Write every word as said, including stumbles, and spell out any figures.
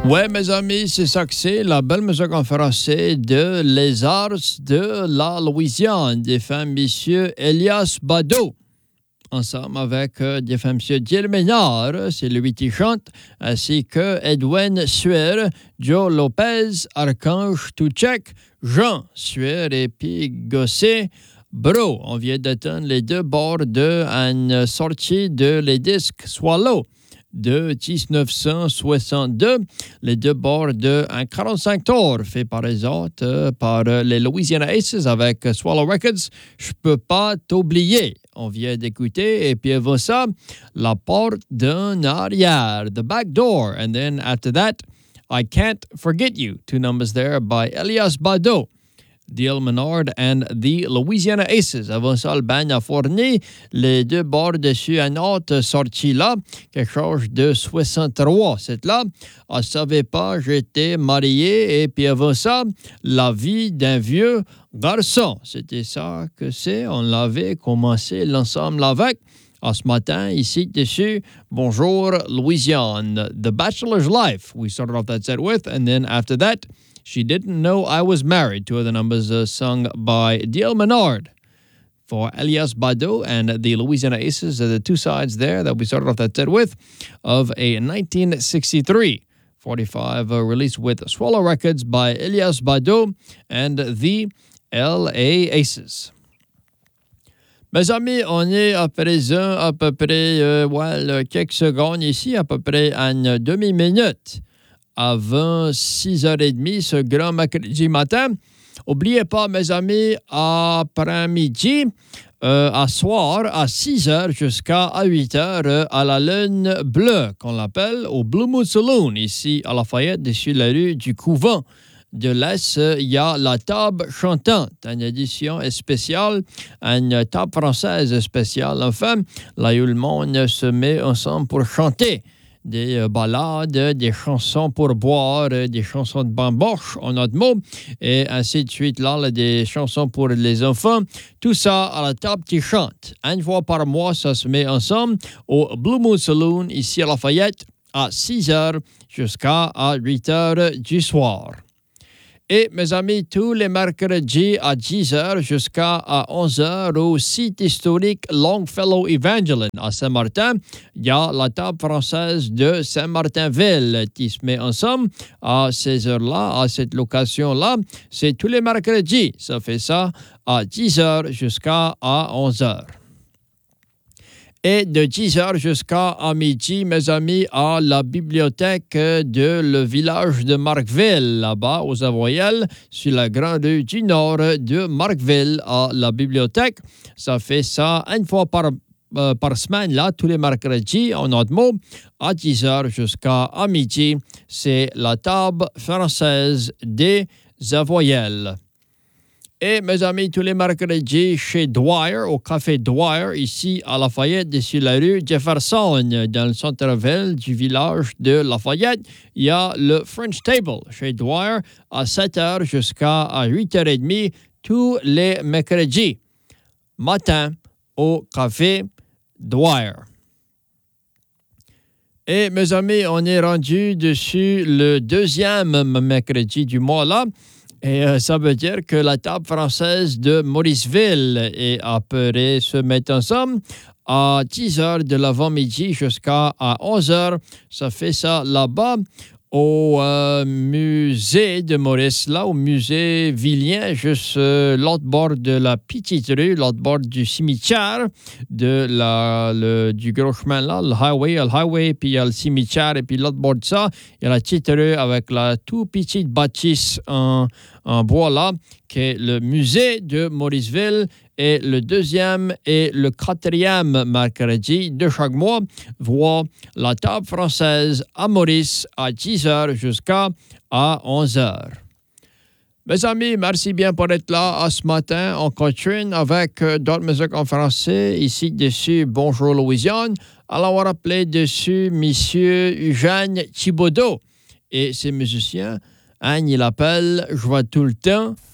Ouais, mes amis, c'est ça que c'est, la belle musique en français de Les Arts de la Louisiane, des femmes, monsieur Elias Badeau. Ensemble avec euh, des femmes, monsieur Gilles Ménard, c'est lui qui chante, ainsi que Edwin Suer, Joe Lopez, Archange Touchek, Jean Suer et puis Gosset. Bro, on vient d'atteindre les deux bords de une sortie de les disques Swallow de dix-neuf cent soixante-deux, les deux bords de un quarante-cinq tours fait par les autres, euh, par euh, les Louisiana Aces avec euh, Swallow Records. Je peux pas t'oublier. On vient d'écouter, et puis avant ça, La porte d'un arrière, The Back Door. And then after that, I Can't Forget You. Two numbers there by Elias Badeau, Dale Menard and the Louisiana Aces. Avant ça, le band a fourni les deux bords dessus une autre sortie là, quelque chose de soixante-trois. C'est là, on ne savait pas, j'étais marié, et puis avant ça, La vie d'un vieux garçon. C'était ça que c'est, on l'avait commencé l'ensemble avec. À ce matin, ici dessus, Bonjour Louisiane, The Bachelor's Life. We started off that set with, and then after that, She Didn't Know I Was Married, two of the numbers uh, sung by Dale Menard for Elias Badeau and the Louisiana Aces, are the two sides there that we started off that set with of a nineteen sixty-three forty-five uh, release with Swallow Records by Elias Badeau and the L A Aces. Mes amis, on est à présent à peu près, euh, well, quelques secondes ici, à peu près une demi-minute avant six heures trente ce grand mercredi matin. N'oubliez pas, mes amis, après-midi, euh, à soir, à six heures jusqu'à huit heures, euh, à la Lune Bleue, qu'on l'appelle, au Blue Moon Saloon, ici à Lafayette, dessus la rue du Couvent de l'Est, il y a la table chantante, une édition spéciale, une table française spéciale, enfin, là où le monde se met ensemble pour chanter des euh, ballades, des chansons pour boire, euh, des chansons de bamboche, en autre mot, et ainsi de suite, là, là, des chansons pour les enfants. Tout ça à la table qui chante. Une fois par mois, ça se met ensemble au Blue Moon Saloon, ici à Lafayette, à six heures jusqu'à huit heures du soir. Et, mes amis, tous les mercredis à dix heures jusqu'à onze heures au site historique Longfellow Evangeline à Saint-Martin, il y a la table française de Saint-Martinville qui se met ensemble à ces heures-là, à cette location-là. C'est tous les mercredis. Ça fait ça à dix heures jusqu'à onze heures. Et de dix heures jusqu'à midi, mes amis, à la bibliothèque de le village de Marqueville, là-bas, aux Avoyelles, sur la grande rue du Nord de Marqueville, à la bibliothèque. Ça fait ça une fois par, euh, par semaine, là, tous les mercredis, en autre mot, à dix heures jusqu'à midi. C'est la table française des Avoyelles. Et, mes amis, tous les mercredis chez Dwyer, au Café Dwyer, ici à Lafayette, sur la rue Jefferson, dans le centre-ville du village de Lafayette, il y a le French Table chez Dwyer à sept heures jusqu'à huit heures trente tous les mercredis matin au Café Dwyer. Et, mes amis, on est rendu dessus le deuxième mercredi du mois là. Et euh, ça veut dire que la table française de Mauriceville est après se mettre ensemble à dix heures de l'avant-midi jusqu'à onze heures. Ça fait ça là-bas au euh, musée de Maurice, là, au musée Villien, juste euh, l'autre bord de la petite rue, l'autre bord du cimetière, de la, le, du gros chemin là, le highway, le highway, puis il y a le cimetière, et puis l'autre bord de ça, il y a la petite rue avec la toute petite bâtisse en, en bois là, qui est le musée de Mauriceville. Et le deuxième et le quatrième mercredi de chaque mois voit la table française à Maurice à dix heures jusqu'à onze heures. Mes amis, merci bien pour être là à ce matin. On continue avec euh, d'autres musiques en français. Ici, dessus, Bonjour Louisiane. Alors, on va rappeler dessus Monsieur Eugène Thibodeau et ses musiciens. Un, il appelle Je vois tout le temps.